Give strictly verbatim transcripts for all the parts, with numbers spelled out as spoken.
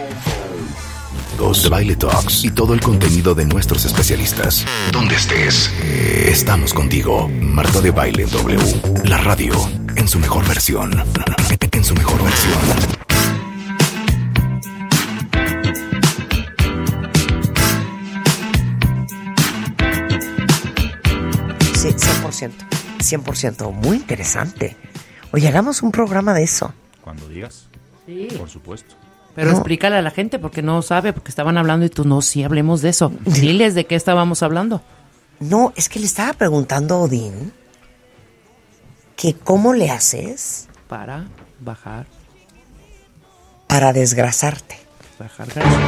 The Baile Talks y todo el contenido de nuestros especialistas. Donde estés, estamos contigo. Marta de Baile W, la radio en su mejor versión. En su mejor versión. Sí, cien por ciento. cien por ciento. Muy interesante. Oye, hagamos un programa de eso. Cuando digas. Sí. Por supuesto. Pero No. explícale a la gente porque no sabe, porque estaban hablando y tú no, sí hablemos de eso. Diles de qué estábamos hablando. No, es que le estaba preguntando a Odín que cómo le haces Para bajar, para desgrasarte. bajar.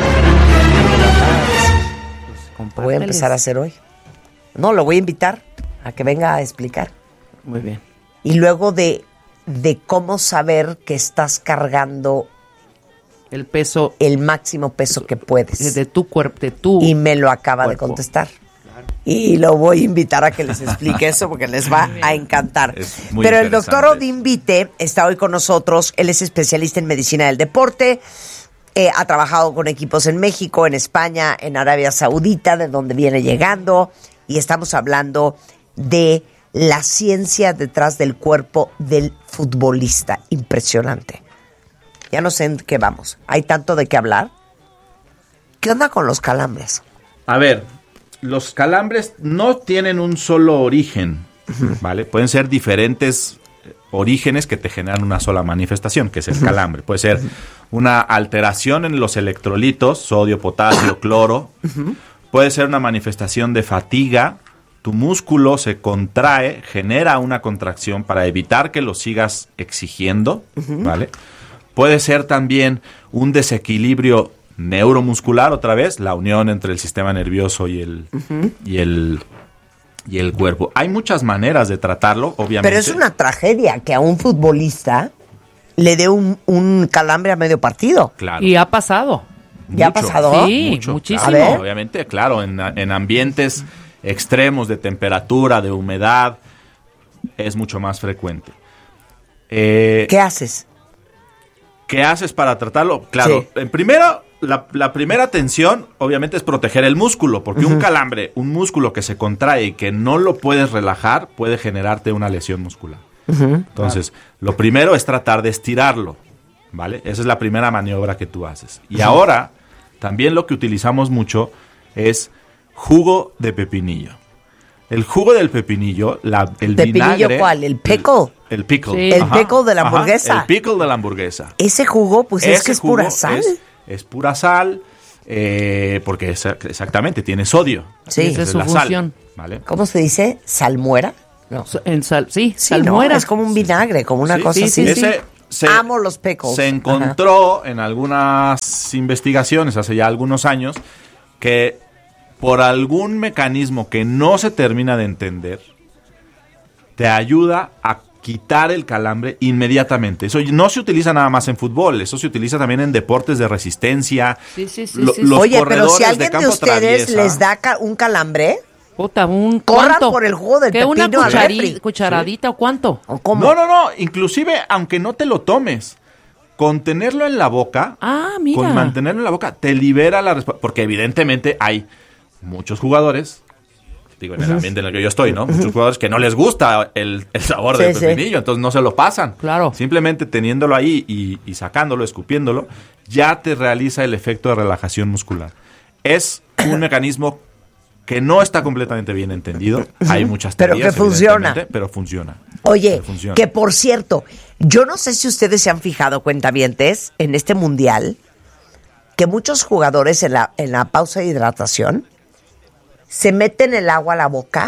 Pues, Lo voy a empezar a hacer hoy. No, lo voy a invitar a que venga a explicar. Muy bien. Y luego de, de cómo saber que estás cargando El peso el máximo peso que puedes. de tu cuerpo, de tu... Y me lo acaba de cuerpo. contestar. Y lo voy a invitar a que les explique eso porque les va a encantar. Es muy Pero el interesante. doctor Odín Vite está hoy con nosotros. Él es especialista en medicina del deporte. Eh, ha trabajado con equipos en México, en España, en Arabia Saudita, de donde viene llegando. Y estamos hablando de la ciencia detrás del cuerpo del futbolista. Impresionante. Ya no sé en qué vamos. Hay tanto de qué hablar. ¿Qué onda con los calambres? A ver, los calambres no tienen un solo origen, ¿vale? Pueden ser diferentes orígenes que te generan una sola manifestación, que es el calambre. Puede ser una alteración en los electrolitos, sodio, potasio, cloro. Puede ser una manifestación de fatiga. Tu músculo se contrae, genera una contracción para evitar que lo sigas exigiendo, ¿vale? Puede ser también un desequilibrio neuromuscular, otra vez, la unión entre el sistema nervioso y el, uh-huh. y el, y el cuerpo. Hay muchas maneras de tratarlo, obviamente. Pero es una tragedia que a un futbolista le dé un, un calambre a medio partido. Claro. Y ha pasado. ¿Ya Mucho, ha pasado? Sí, mucho, muchísimo. claro, A ver. obviamente, claro, en, en ambientes extremos de temperatura, de humedad, es mucho más frecuente. Eh, ¿Qué haces? ¿Qué haces para tratarlo? Claro, Sí. en primero, la, la primera atención, obviamente, es proteger el músculo, porque uh-huh. un calambre, un músculo que se contrae y que no lo puedes relajar, puede generarte una lesión muscular. Uh-huh. Entonces, claro. Lo primero es tratar de estirarlo, ¿vale? Esa es la primera maniobra que tú haces. Y uh-huh. ahora, también lo que utilizamos mucho es jugo de pepinillo. El jugo del pepinillo, la, el ¿Pepinillo vinagre... cuál? ¿El pickle? El, el pickle. Sí. ¿El Ajá, pickle de la hamburguesa? Ajá, el pickle de la hamburguesa. Ese jugo, pues Ese es que es pura sal. Es, es pura sal, eh, porque es, exactamente tiene sodio. Sí. Esa es su la función. Sal, ¿vale? ¿Cómo se dice? ¿Salmuera? No. En sal, sí, Sí, salmuera. no, es como un vinagre, como una Sí, cosa sí, así. sí, Ese se, Amo los pickles. Se encontró Ajá. en algunas investigaciones hace ya algunos años que por algún mecanismo que no se termina de entender, te ayuda a quitar el calambre inmediatamente. Eso no se utiliza nada más en fútbol, eso se utiliza también en deportes de resistencia. Sí, sí, sí. Lo, sí, los Oye, pero si corredores alguien de, de, campo ustedes traviesa, les da ca- un calambre, Puta, un corran ¿cuánto? por el jugo del ¿Qué, pepino una al cuchari- refri. cucharadita o cuánto? ¿o cómo? No, no, no, inclusive aunque no te lo tomes, con tenerlo en la boca, Ah, mira. con mantenerlo en la boca, te libera la respuesta, porque evidentemente hay muchos jugadores, digo, en el ambiente en el que yo estoy, ¿no? Muchos jugadores que no les gusta el, el sabor Sí, del sí. pepinillo, entonces no se lo pasan. Claro. Simplemente teniéndolo ahí y, y sacándolo, escupiéndolo, ya te realiza el efecto de relajación muscular. Es un mecanismo que no está completamente bien entendido. Hay muchas Pero teorías, que funciona. evidentemente, pero funciona. Oye, Pero funciona. que por cierto, yo no sé si ustedes se han fijado, cuentavientes, en este mundial, que muchos jugadores en la, en la pausa de hidratación se meten el agua a la boca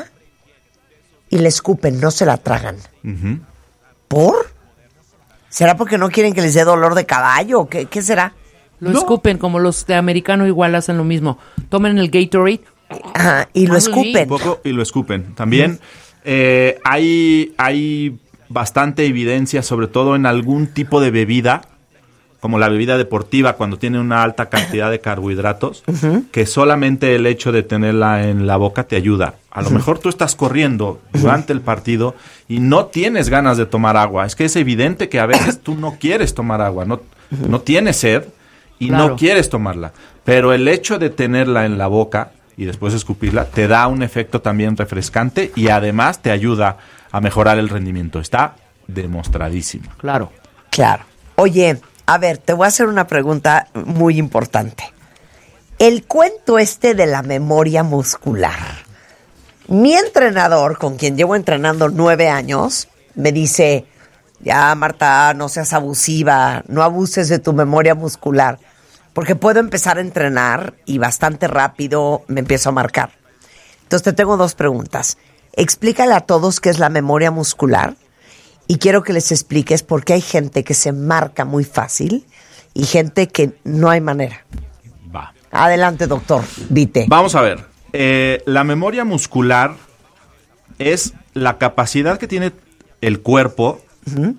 y le escupen, no se la tragan. Uh-huh. ¿Por? ¿Será porque no quieren que les dé dolor de caballo? ¿Qué, qué será? Lo No. escupen, como los de americano igual hacen lo mismo. Tomen el Gatorade. Ajá, y lo Ah, sí. escupen. Un poco y lo escupen. También eh, hay, hay bastante evidencia, sobre todo en algún tipo de bebida, como la bebida deportiva, cuando tiene una alta cantidad de carbohidratos, uh-huh. que solamente el hecho de tenerla en la boca te ayuda. A lo uh-huh. mejor tú estás corriendo durante el partido y no tienes ganas de tomar agua. Es que es evidente que a veces tú no quieres tomar agua, no, uh-huh. no tienes sed, y Claro. no quieres tomarla. Pero el hecho de tenerla en la boca y después escupirla te da un efecto también refrescante y además te ayuda a mejorar el rendimiento. Está demostradísimo. Claro. Claro. Oye, a ver, te voy a hacer una pregunta muy importante. El cuento este de la memoria muscular. Mi entrenador, con quien llevo entrenando nueve años, me dice, ya Marta, no seas abusiva, no abuses de tu memoria muscular, porque puedo empezar a entrenar y bastante rápido me empiezo a marcar. Entonces te tengo dos preguntas. Explícale a todos qué es la memoria muscular y quiero que les expliques por qué hay gente que se marca muy fácil y gente que no hay manera. Va. Adelante, doctor Vite. Vamos a ver. Eh, la memoria muscular es la capacidad que tiene el cuerpo uh-huh.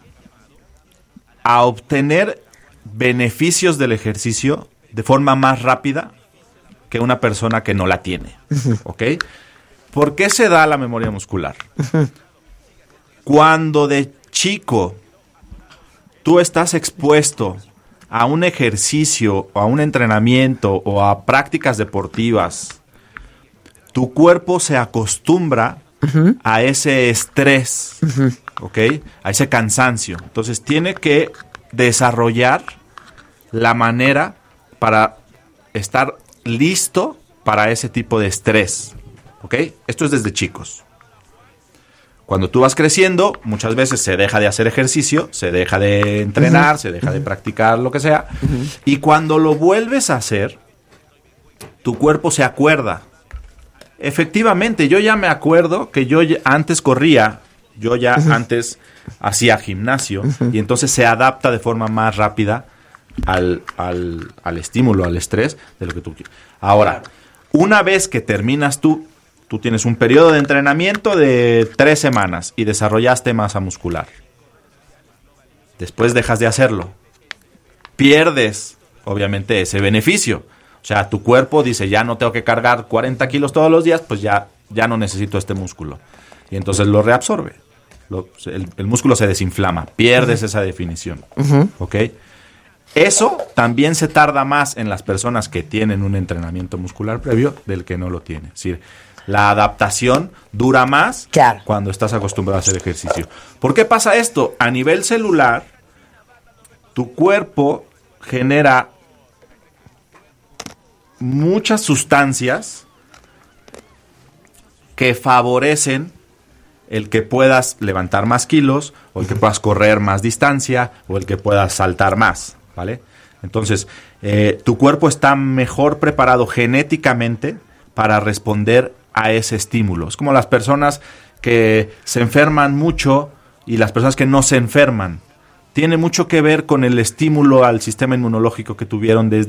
a obtener beneficios del ejercicio de forma más rápida que una persona que no la tiene. Uh-huh. ¿Ok? ¿Por qué se da la memoria muscular? Uh-huh. Cuando de chico tú estás expuesto a un ejercicio o a un entrenamiento o a prácticas deportivas, tu cuerpo se acostumbra uh-huh. a ese estrés, uh-huh. ¿ok? A ese cansancio. Entonces tiene que desarrollar la manera para estar listo para ese tipo de estrés, ¿ok? Esto es desde chicos. Cuando tú vas creciendo, muchas veces se deja de hacer ejercicio, se deja de entrenar, uh-huh. se deja uh-huh. de practicar lo que sea, uh-huh. y cuando lo vuelves a hacer, tu cuerpo se acuerda. Efectivamente, yo ya me acuerdo que yo antes corría, yo ya uh-huh. antes hacía gimnasio, uh-huh. y entonces se adapta de forma más rápida al, al, al estímulo, al estrés de lo que tú quieres. Ahora, una vez que terminas tú, tú tienes un periodo de entrenamiento de tres semanas y desarrollaste masa muscular. Después dejas de hacerlo. Pierdes, obviamente, ese beneficio. O sea, tu cuerpo dice, ya no tengo que cargar cuarenta kilos todos los días, pues ya, ya no necesito este músculo. Y entonces lo reabsorbe. Lo, el, el músculo se desinflama. Pierdes uh-huh. esa definición. Uh-huh. ¿Ok? Eso también se tarda más en las personas que tienen un entrenamiento muscular previo del que no lo tienen. Es decir, la adaptación dura más claro. cuando estás acostumbrado a hacer ejercicio. ¿Por qué pasa esto? A nivel celular, tu cuerpo genera muchas sustancias que favorecen el que puedas levantar más kilos, o el que puedas correr más distancia, o el que puedas saltar más, ¿vale? Entonces, eh, tu cuerpo está mejor preparado genéticamente para responder a ese estímulo. Es como las personas que se enferman mucho y las personas que no se enferman. Tiene mucho que ver con el estímulo al sistema inmunológico que tuvieron desde